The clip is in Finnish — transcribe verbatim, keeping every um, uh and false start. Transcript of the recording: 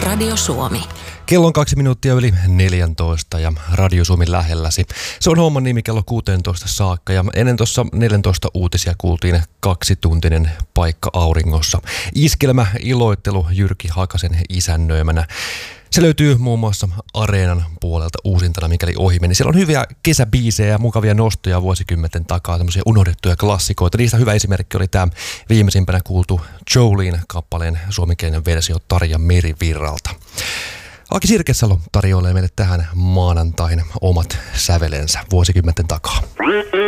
Radio Suomi. Kello on kaksi minuuttia yli neljäntoista ja Radio Suomi lähelläsi. Se on homman nimi kello kuusitoista saakka ja ennen tuossa neljäntoista uutisia kuultiin kaksituntinen paikka auringossa. Iskelmä iloittelu Jyrki Hakasen isännöimänä. Se löytyy muun muassa Areenan puolelta uusintana, mikäli ohi meni. Siellä on hyviä kesäbiisejä ja mukavia nostoja vuosikymmenten takaa, tämmöisiä unohdettuja klassikoita. Niistä hyvä esimerkki oli tämä viimeisimpänä kuultu Jolene-kappaleen suomenkielinen versio Tarja Merivirralta. Aki Sirkesalo tarjoilee meille tähän maanantaihin omat sävelensä vuosikymmenten takaa.